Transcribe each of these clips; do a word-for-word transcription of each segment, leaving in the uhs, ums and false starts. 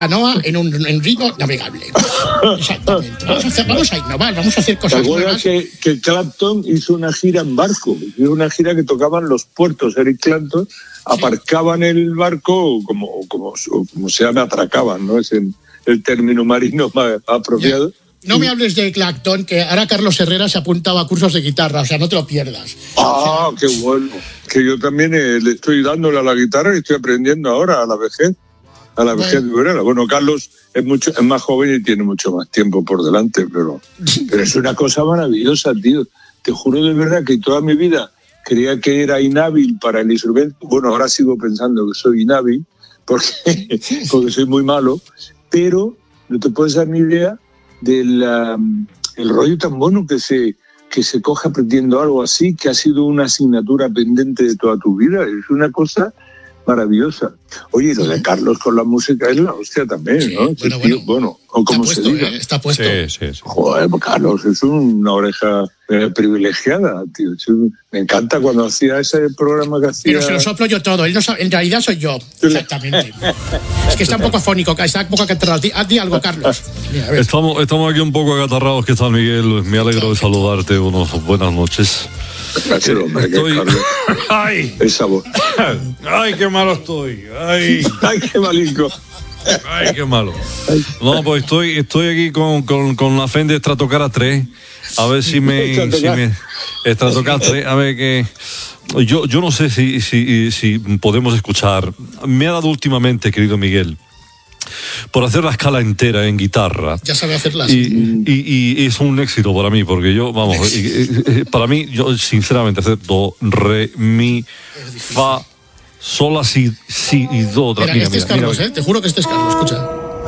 canoa en un, en un río navegable. Exactamente. Vamos a, hacer, vamos a innovar, vamos a hacer cosas nuevas. ¿Te acuerdas que, que Clapton hizo una gira en barco? Hizo una gira que tocaban los puertos. Eric Clapton aparcaban el barco, como, como, como se llama, atracaban, ¿no? Es el, el término marino más apropiado. Ya. No me hables de Clapton, que ahora Carlos Herrera se apuntaba a cursos de guitarra, o sea, no te lo pierdas. Ah, o sea, qué bueno. Que yo también eh, le estoy dándole a la guitarra y estoy aprendiendo ahora a la vejez. A la vejez de Herrera. Bueno, Carlos es mucho es más joven y tiene mucho más tiempo por delante, pero, pero es una cosa maravillosa, tío. Te juro de verdad que toda mi vida creía que era inhábil para el instrumento. Bueno, ahora sigo pensando que soy inhábil porque, porque soy muy malo, pero no te puedes dar ni idea del um, el rollo tan bueno que se, que se coge aprendiendo algo así, que ha sido una asignatura pendiente de toda tu vida. Es una cosa maravillosa. Oye, lo de Carlos con la música es la hostia también, sí, ¿no? Bueno, tío, bueno, bueno, o como está se puesto, diga. ¿eh? Está puesto. Sí, sí, sí. Joder, Carlos es una oreja eh, privilegiada, tío. Me encanta cuando hacía ese programa que hacía. Pero se lo soplo yo todo. Él no sabe, en realidad soy yo. Exactamente. Es que está un poco afónico, está un poco acatarrado. Haz di algo, Carlos. Mira, estamos, estamos aquí un poco acatarrados. ¿Qué tal, Miguel? Me alegro de saludarte. Unos buenas noches. Gracias, hombre, estoy... Carlos. ¡Ay! Esa voz. ¡Ay, qué malo estoy! ¡Ay! ¡Ay, qué malico! ¡Ay, qué malo! No, pues estoy, estoy aquí con, con, con la Fender Stratocaster tres. A ver si me... si me Stratocaster tres, a ver que... Yo, yo no sé si, si, si podemos escuchar. Me ha dado últimamente, querido Miguel, por hacer la escala entera en guitarra. Ya sabe hacerla. Y, y, y es un éxito para mí, porque yo, vamos, para mí, yo sinceramente hacer do, re, mi, fa, sol, la, si, si y do. Otra. Mira, Mira, este mira, es Carlos, mira. ¿eh? Te juro que este es Carlos, escucha.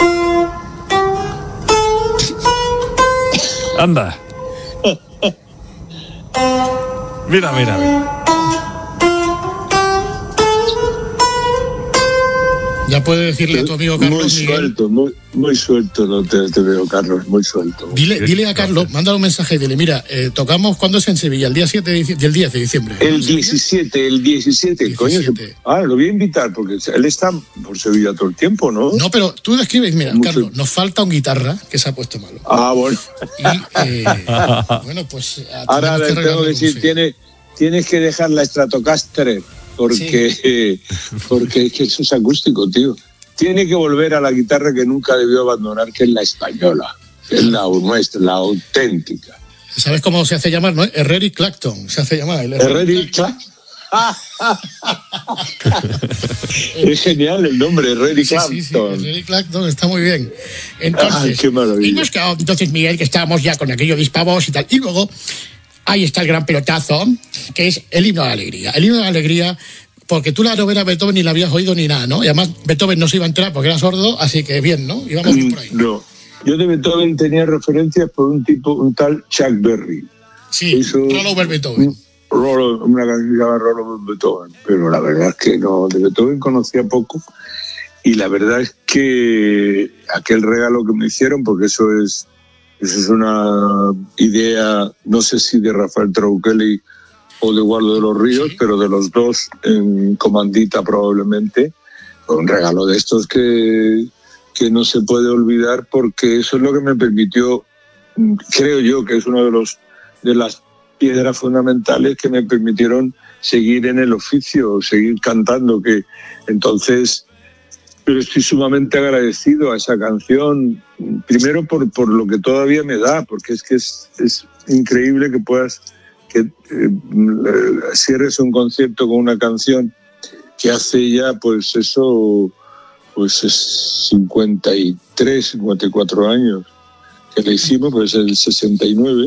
Anda. Mira, mira, mira. Ya puede decirle a tu amigo Carlos muy Miguel. Suelto, muy, muy suelto, no te, te veo, Carlos, muy suelto. Dile, dile a Carlos, mándale un mensaje y dile, mira, eh, tocamos, ¿cuándo es en Sevilla? El día siete de diciembre, el diez de diciembre. El diecisiete, el diecisiete, diecisiete. Coño. Ah, lo voy a invitar, porque él está por Sevilla todo el tiempo, ¿no? No, pero tú le escribes, mira, Mucho. Carlos, nos falta un guitarra que se ha puesto malo. Ah, bueno. Y, eh, bueno, pues... Ahora le tengo que decir, tiene, tienes que dejar la Stratocaster, porque, sí. eh, porque es que eso es acústico, tío. Tiene que volver a la guitarra que nunca debió abandonar, que es la española, que es la nuestra, la auténtica. ¿Sabes cómo se hace llamar, no? Herrera y Clapton se hace llamar. Herrera y Clapton. Es genial el nombre, Herrera y Clapton. Sí, sí, sí, Herrera y Clapton está muy bien. Entonces, Ay, qué maravilla. Y nos quedó, entonces, Miguel, que estábamos ya con aquello dispavos y tal. Y luego, ahí está el gran pelotazo, que es el himno de la alegría. El himno de la alegría... Porque tú la novela de Beethoven ni la habías oído ni nada, ¿no? Y además Beethoven no se iba a entrar porque era sordo, así que bien, ¿no? Íbamos bien por ahí. No, yo de Beethoven tenía referencias por un tipo, un tal Chuck Berry. Sí, Roll Over Beethoven. Roll, una canción que se llama Roll Over Beethoven, pero la verdad es que no, de Beethoven conocía poco y la verdad es que aquel regalo que me hicieron, porque eso es, eso es una idea, no sé si de Rafael Traukeli o de Guardo de los Ríos, sí. Pero de los dos en comandita probablemente, un regalo de estos que, que no se puede olvidar, porque eso es lo que me permitió, creo yo que es una de los de las piedras fundamentales que me permitieron seguir en el oficio, seguir cantando, que entonces pero estoy sumamente agradecido a esa canción, primero por, por lo que todavía me da, porque es que es, es increíble que puedas que eh, cierres un concierto con una canción que hace ya, pues eso, pues es cincuenta y tres, cincuenta y cuatro años que la hicimos, pues el sesenta y nueve,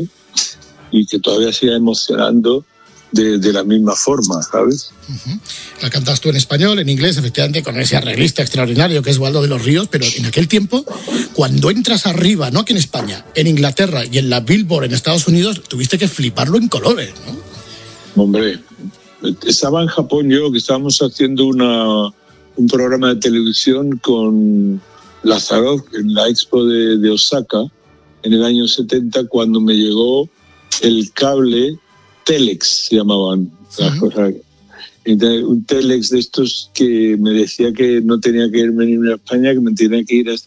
y que todavía siga emocionando de, de la misma forma, ¿sabes? Uh-huh. La cantas tú en español, en inglés, efectivamente, con ese arreglista extraordinario que es Waldo de los Ríos, pero en aquel tiempo, cuando entras arriba, no aquí en España, en Inglaterra y en la Billboard en Estados Unidos, tuviste que fliparlo en colores, ¿no? Hombre, estaba en Japón yo, que estábamos haciendo una, un programa de televisión con Lazarov en la Expo de, de Osaka, en el año setenta, cuando me llegó el cable Telex, se llamaban las uh-huh. cosas. Entonces, un telex de estos que me decía que no tenía que venir a España, que me tenía que ir a